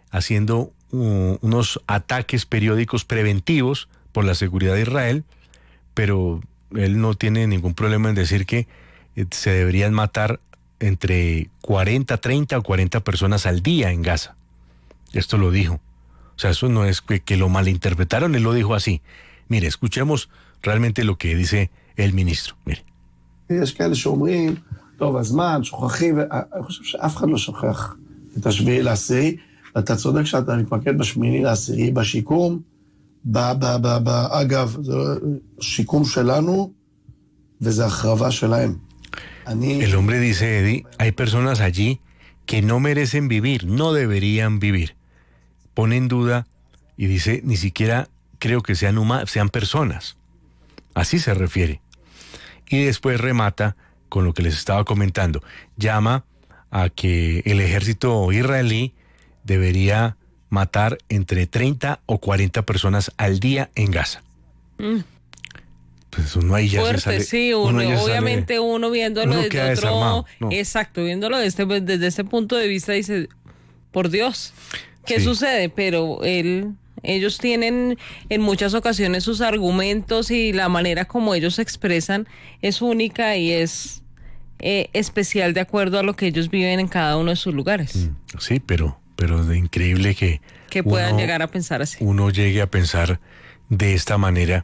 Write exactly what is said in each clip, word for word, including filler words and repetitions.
haciendo uh, unos ataques periódicos preventivos por la seguridad de Israel, pero él no tiene ningún problema en decir que eh, se deberían matar entre cuarenta, treinta o cuarenta personas al día en Gaza. Esto lo dijo. O sea, eso no es que, que lo malinterpretaron, él lo dijo así. Mire, escuchemos realmente lo que dice el ministro. Mire. יש כאלה שאומרים, טוב, הזמן, שוכחים, אני חושב שאף אחד לא שוכח את השביעי לעשירי, ואתה צודק שאתה מתמקד בשמיני לעשירי, בשיקום, ב, ב, ב, ב, אגב, זה שיקום שלנו, וזה החרבה שלהם. אני... El hombre dice, Eddie, hay personas allí que no merecen vivir, no deberían vivir. Pone en duda y dice, ni siquiera creo que sean, huma- sean personas. Así se refiere. Y después remata con lo que les estaba comentando. Llama a que el ejército israelí debería matar entre treinta o cuarenta personas al día en Gaza. Mm. Pues uno ahí ya Fuerte, se sale, sí, uno, uno ya obviamente sale, uno viéndolo uno desde queda otro, desarmado, no. exacto, viéndolo desde, desde ese punto de vista dice, por Dios, ¿qué Sí. sucede? Pero él, ellos tienen en muchas ocasiones sus argumentos y la manera como ellos se expresan es única y es eh, especial de acuerdo a lo que ellos viven en cada uno de sus lugares. Mm, sí, pero, pero de increíble que, Que puedan uno- llegar a pensar así. uno llegue a pensar de esta manera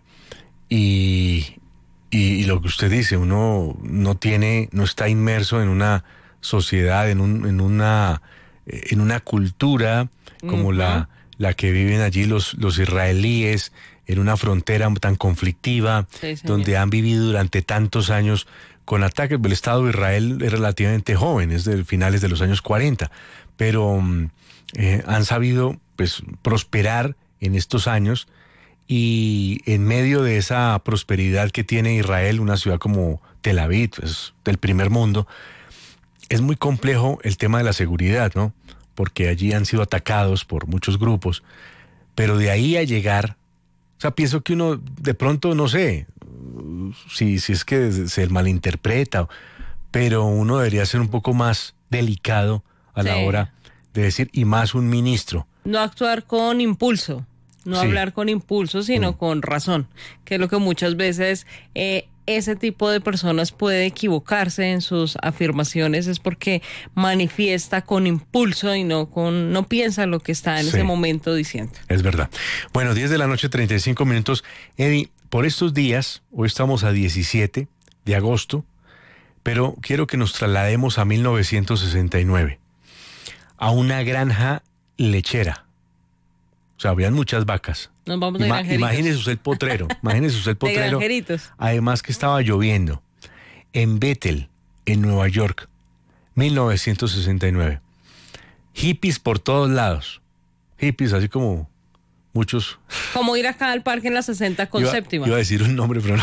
y, y, y lo que usted dice, uno no tiene, no está inmerso en una sociedad, en un, en una, eh, en una cultura como Ujú. la, la que viven allí los, los israelíes, en una frontera tan conflictiva, Sí, señor. donde han vivido durante tantos años con ataques. El Estado de Israel es relativamente joven, es de finales de los años cuarenta, pero mm, eh, han sabido pues prosperar en estos años, y en medio de esa prosperidad que tiene Israel, una ciudad como Tel Aviv, es del primer mundo, es muy complejo el tema de la seguridad, ¿no? Porque allí han sido atacados por muchos grupos, pero de ahí a llegar, o sea, pienso que uno de pronto, no sé, si, si es que se malinterpreta, pero uno debería ser un poco más delicado a la Sí. hora de decir, y más un ministro. No actuar con impulso, no Sí. hablar con impulso, sino Mm. con razón, que es lo que muchas veces eh, ese tipo de personas puede equivocarse en sus afirmaciones, es porque manifiesta con impulso y no con no piensa lo que está en Sí. ese momento diciendo. Es verdad. Bueno, diez de la noche, treinta y cinco minutos. Eddie, por estos días, hoy estamos a diecisiete de agosto, pero quiero que nos traslademos a mil novecientos sesenta y nueve, a una granja lechera. O sea, habían muchas vacas. Nos vamos de Ima- granjeritos. imagínese usted el potrero, imagínese usted el De potrero. granjeritos. Además que estaba lloviendo. En Bethel, en Nueva York, mil novecientos sesenta y nueve. Hippies por todos lados. Hippies, así como muchos. Como ir acá al parque en la sesenta con iba, séptima. Iba a decir un nombre, pero no.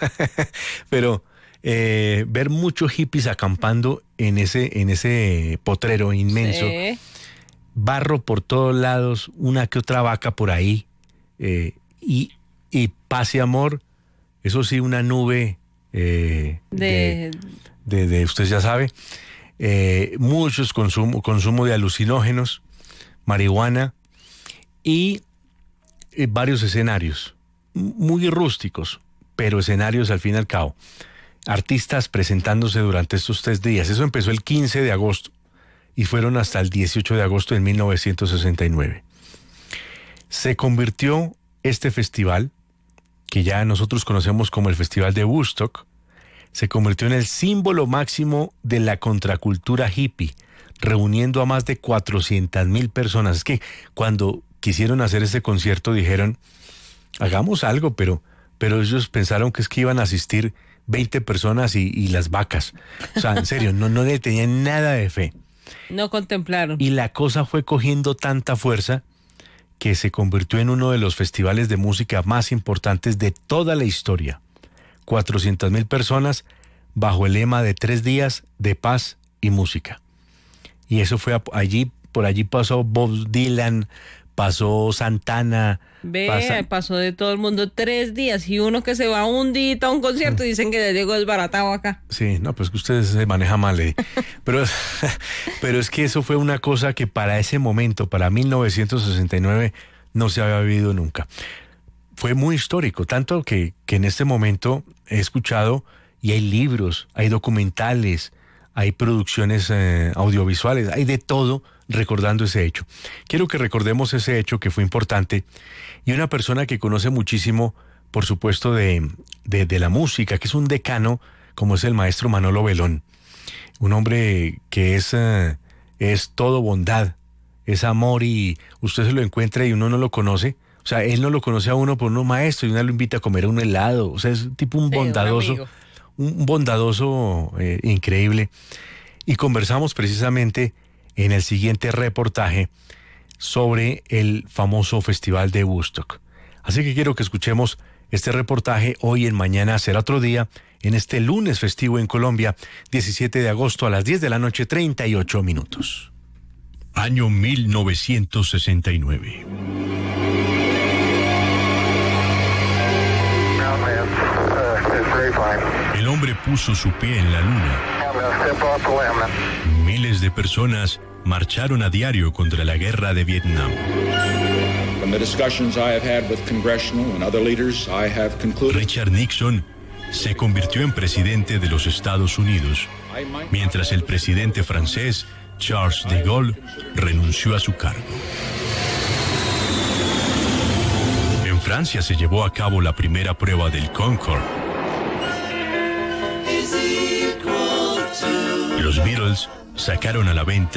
Pero eh, ver muchos hippies acampando en ese, en ese potrero inmenso. Sí. Barro por todos lados, una que otra vaca por ahí, eh, y, y paz y amor, eso sí, una nube eh, De, de, de, de, usted ya sabe, eh, muchos consumo, consumo de alucinógenos, marihuana, y eh, varios escenarios, muy rústicos, pero escenarios al fin y al cabo. Artistas presentándose durante estos tres días. Eso empezó el quince de agosto. Y fueron hasta el dieciocho de agosto de mil novecientos sesenta y nueve. Se convirtió este festival, que ya nosotros conocemos como el Festival de Woodstock, se convirtió en el símbolo máximo de la contracultura hippie, reuniendo a más de cuatrocientas mil personas. Es que cuando quisieron hacer este concierto dijeron, hagamos algo, pero, pero ellos pensaron que es que iban a asistir veinte personas y, y las vacas. O sea, en serio, no, no le tenían nada de fe. no contemplaron. Y la cosa fue cogiendo tanta fuerza que se convirtió en uno de los festivales de música más importantes de toda la historia. cuatrocientas mil personas bajo el lema de tres días de paz y música. Y eso fue allí, por allí pasó Bob Dylan, pasó Santana. Ve, pasa... pasó de todo el mundo tres días y uno que se va un día a un concierto y dicen que ya llegó desbaratado acá. Sí, no, pues que ustedes se manejan mal. Eh. Pero, pero es que eso fue una cosa que para ese momento, para mil novecientos sesenta y nueve, no se había vivido nunca. Fue muy histórico, tanto que, que en este momento he escuchado y hay libros, hay documentales, hay producciones eh, audiovisuales, hay de todo recordando ese hecho. Quiero que recordemos ese hecho que fue importante y una persona que conoce muchísimo, por supuesto, de, de, de la música, que es un decano, como es el maestro Manolo Belón. Un hombre que es, eh, es todo bondad, es amor y usted se lo encuentra y uno no lo conoce. O sea, él no lo conoce a uno por un maestro y uno lo invita a comer un helado. O sea, es tipo un bondadoso, sí, un, un bondadoso eh, increíble. Y conversamos precisamente en el siguiente reportaje sobre el famoso Festival de Woodstock. Así que quiero que escuchemos este reportaje hoy en Mañana Será Otro Día, en este lunes festivo en Colombia, diecisiete de agosto a las diez de la noche, treinta y ocho minutos. Año mil novecientos sesenta y nueve. El hombre puso su pie en la luna. Miles de personas marcharon a diario contra la guerra de Vietnam. Richard Nixon se convirtió en presidente de los Estados Unidos, mientras el presidente francés Charles de Gaulle renunció a su cargo. En Francia se llevó a cabo la primera prueba del Concorde. Los Beatles sacaron a la venta